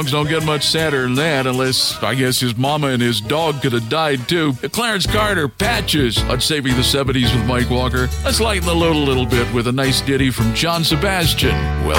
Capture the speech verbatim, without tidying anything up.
Don't get much sadder than that, unless, I guess, his mama and his dog could have died, too. Clarence Carter, Patches, on Saving the seventies with Mike Walker. Let's lighten the load a little bit with a nice ditty from John Sebastian. Well,